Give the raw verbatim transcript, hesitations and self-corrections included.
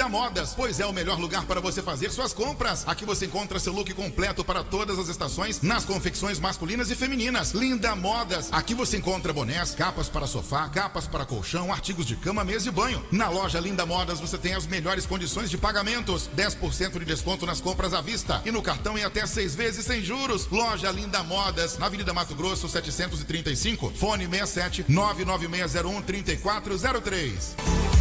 Modas, pois é o melhor lugar para você fazer suas compras. Aqui você encontra seu look completo para todas as estações nas confecções masculinas e femininas. Linda Modas, aqui você encontra bonés, capas para sofá, capas para colchão, artigos de cama, mesa e banho. Na loja Linda Modas você tem as melhores condições de pagamentos, dez por cento de desconto nas compras à vista e no cartão em até seis vezes sem juros. Loja Linda Modas, na Avenida Mato Grosso setecentos e trinta e cinco, fone seis sete nove nove seis zero um três quatro zero três.